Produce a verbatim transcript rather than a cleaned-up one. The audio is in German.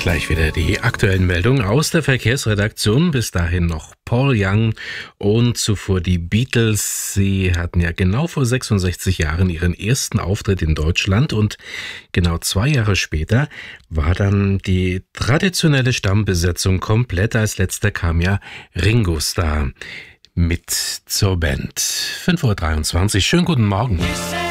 Gleich wieder die aktuellen Meldungen aus der Verkehrsredaktion. Bis dahin noch Paul Young und zuvor die Beatles. Sie hatten ja genau vor sechsundsechzig Jahren ihren ersten Auftritt in Deutschland und genau zwei Jahre später war dann die traditionelle Stammbesetzung komplett. Als letzter kam ja Ringo Starr mit zur Band. fünf Uhr dreiundzwanzig. Schönen guten Morgen.